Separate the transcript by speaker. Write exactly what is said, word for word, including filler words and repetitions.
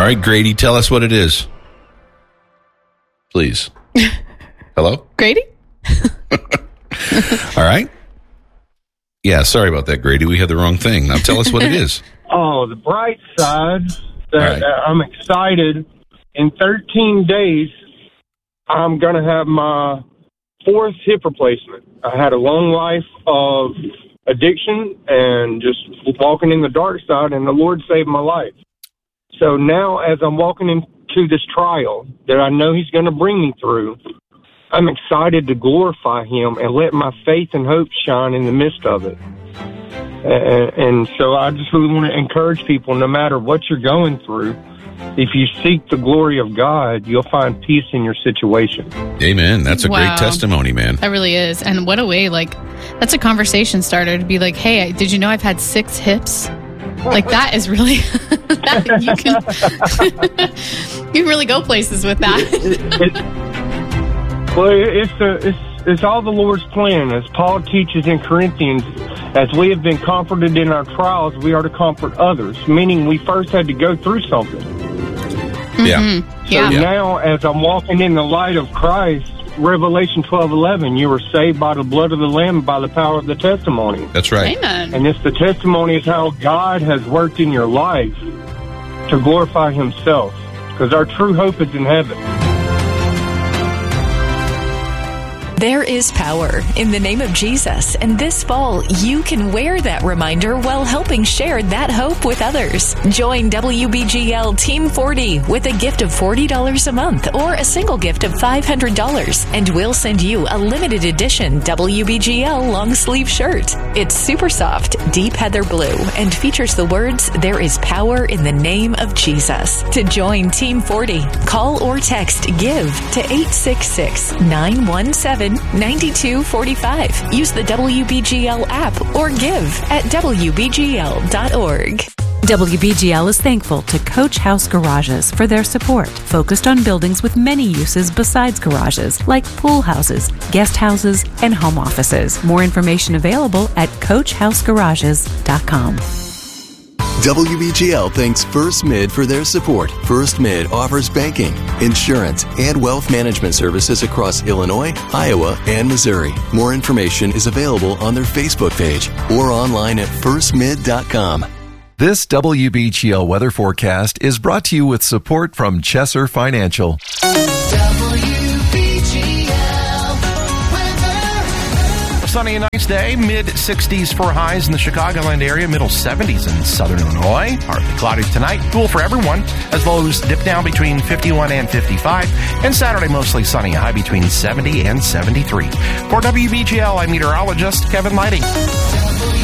Speaker 1: right, Grady, tell us what it is. Please. Hello?
Speaker 2: Grady?
Speaker 1: All right. Yeah, sorry about that, Grady. We had the wrong thing. Now tell us what it is.
Speaker 3: Oh, the bright side that
Speaker 1: Right.
Speaker 3: uh, I'm excited. In thirteen days, I'm going to have my fourth hip replacement. I had a long life of addiction and just walking in the dark side, and the Lord saved my life. So now as I'm walking into this trial that I know he's going to bring me through, I'm excited to glorify him and let my faith and hope shine in the midst of it. And, and so I just really want to encourage people, no matter what you're going through, if you seek the glory of God, you'll find peace in your situation.
Speaker 1: Amen. That's a
Speaker 2: Wow.
Speaker 1: great testimony, man.
Speaker 2: That really is. And what a way, like, that's a conversation starter to be like, hey, did you know I've had six hips? Like, that is really, that, you can you can really go places with that.
Speaker 3: It, it, well, it's, a, it's, it's all the Lord's plan. As Paul teaches in Corinthians, as we have been comforted in our trials, we are to comfort others, meaning we first had to go through something.
Speaker 1: Yeah.
Speaker 2: Mm-hmm.
Speaker 3: So
Speaker 2: Yeah.
Speaker 3: now, as I'm walking in the light of Christ, Revelation twelve eleven, you were saved by the blood of the Lamb, by the power of the testimony.
Speaker 1: That's right.
Speaker 2: Amen.
Speaker 3: And it's the testimony is how God has worked in your life to glorify himself, because our true hope is in heaven.
Speaker 4: There is power in the name of Jesus, and this fall you can wear that reminder while helping share that hope with others. Join W B G L Team forty with a gift of forty dollars a month or a single gift of five hundred dollars, and we'll send you a limited edition W B G L long sleeve shirt. It's super soft, deep heather blue, and features the words, "There is power in the name of Jesus." To join Team forty, call or text GIVE to eight six six, nine one seven, nine two four five. Use the W B G L app or give at W B G L dot org.
Speaker 5: W B G L is thankful to Coach House Garages for their support, focused on buildings with many uses besides garages, like pool houses, guest houses, and home offices. More information available at coach house garages dot com.
Speaker 6: W B G L thanks First Mid for their support. First Mid offers banking, insurance, and wealth management services across Illinois, Iowa, and Missouri. More information is available on their Facebook page or online at first mid dot com.
Speaker 7: This W B G L weather forecast is brought to you with support from Chesser Financial.
Speaker 8: Sunny and nice day, mid sixties for highs in the Chicagoland area, middle seventies in southern Illinois. Partly cloudy tonight, cool for everyone, as lows dip down between fifty-one and fifty-five. And Saturday, mostly sunny, a high between seventy and seventy-three. For W B G L, I'm meteorologist Kevin Lighting.